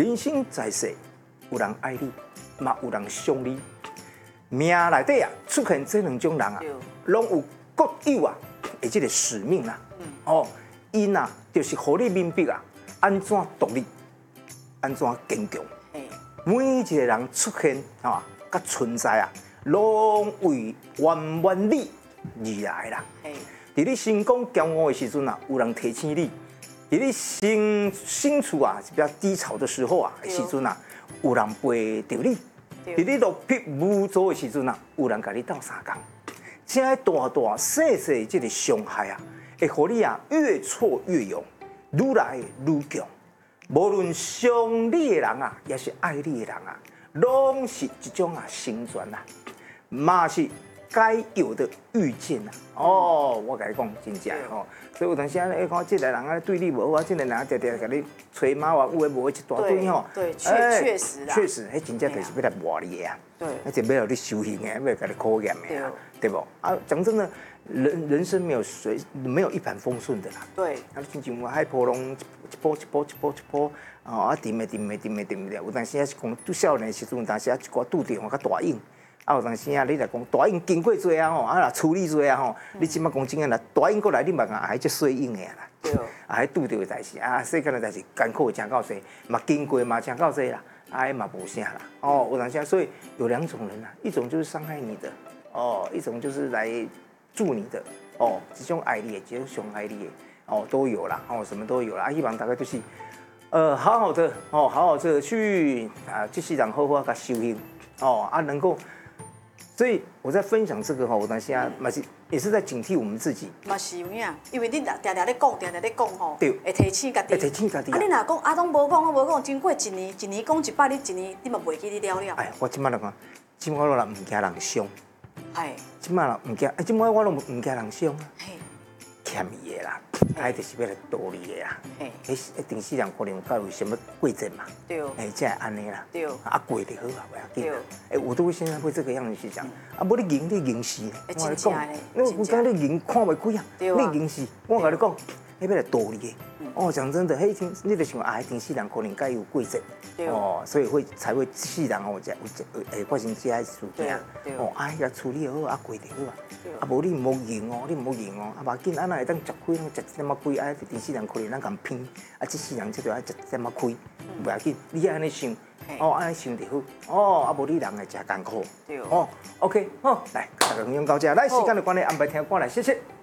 人生在世，有人爱你，嘛有人伤你。命内底啊，出现这两种人啊，拢有各有啊，的这个使命啊。哦，因啊，就是互你明白啊，安怎独立，安怎坚强。每一个人出现啊，甲存在啊，拢为圆你而来啦。伫你成功骄傲的时阵啊，有人提醒你；伫你身处啊比较低潮的时候啊，时阵啊，有人陪着你；伫你落魄无助的时阵啊，有人甲你斗相共。这大大细细这个伤害啊，会互你啊越挫越勇，愈来愈强。无论伤你的人啊，也是爱你的人啊，拢是一种啊成全啊，嘛是该有的遇见啊。哦，我甲你讲真正的吼，所以有当时啊，看这个人啊对你无好啊，这个人常常甲你吹马话，有诶无诶一大堆吼。 对，确实啦。 确实，迄真正就是要来磨你的啊。对，而且要让你修行的，要甲你考验的啊，对不？啊，讲真的，人生没有一帆风顺的啦。 对。 啊，亲像海波浪一波，啊，沉的。有当时啊是讲拄少年的时阵，有当时啊一寡拄着较大影。啊，有当时啊，你来讲大影经过多啊吼，啊若处理多啊吼，你即摆讲真个啦，大影过来你嘛还即细影的啦。对。啊，还拄着的代志啊，世间的代志艰苦真够多，嘛经过嘛真够多啦，啊，嘛无啥啦。哦，有当时啊，所以有两种人啊，一种就是伤害你的，哦，一种就是来助你的，哦，这种爱你的，这种伤害你的，哦，都有啦，哦，什么都有啦。啊，希望大概就是，好好的去啊，这世人好好甲修行，哦，啊，能够。所以我在分享这个哈，我当时啊，也是在警惕我们自己。 嘛是有影，因为你常常咧讲吼， 对， 会提醒家己。 会提醒家己。 啊，你若讲啊，拢无讲，经过一年讲100，你一年你嘛袂记你了。 哎，我即摆来讲，即摆我拢唔惊人伤。 哎。 即摆啦唔惊，即摆我拢唔惊人伤啊。欠伊的啦，啊，就是要来道理的啦。一定世人可能有什么贵症嘛？对。才会安尼啦。对。啊，过就好啊，不要紧。我都会现在会这个样子去讲。啊，无你赢死。我跟你讲，我讲你赢看袂开啊。你赢死，我跟你讲，要来道理的。哦，讲真的，你就想啊，一定世人可能该有贵症。哦，所以才会世人哦，会发生这些事件。哦，啊，要处理好，啊，过就好啊。啊，无你唔好赢哦，啊，无紧，啊，那会当食亏，食一点仔亏，啊，电视人可能咱咁偏，啊，这世人这就爱食一点仔亏，不要紧，你安尼想，哦，安尼想就好，哦，啊，无你人会真艰苦，哦 ，OK， 好，来，大家分享到这，来，时间的关系，安排听歌来，谢谢。